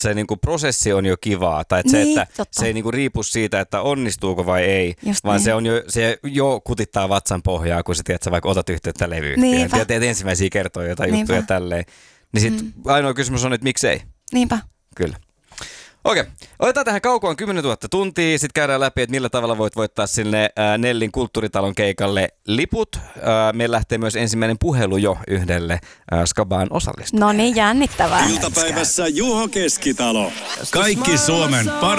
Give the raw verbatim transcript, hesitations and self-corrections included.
se niinku prosessi on jo kivaa. Tai että niin, se, että totta. se ei niinku riipu siitä, että onnistuuko vai ei, Just vaan niin. se, on jo, se jo kutittaa vatsan pohjaa, kun sä, tiedät, sä vaikka otat yhteyttä levyyhtiöön. Ja teet ensimmäisiä kertoja jotain Niinpä. juttuja tälleen. Niin sit mm. ainoa kysymys on, että miksei. Niinpä. Kyllä. Okei, otetaan tähän kaukoon kymmenentuhatta tuntia, sitten käydään läpi, että millä tavalla voit voittaa sinne ää, Nellin kulttuuritalon keikalle liput. Ää, meillä lähtee myös ensimmäinen puhelu jo yhdelle ää, Skabaan osallistujalle. No niin, jännittävää. Iltapäivässä Juho Keskitalo. Kaikki Suomen parhaat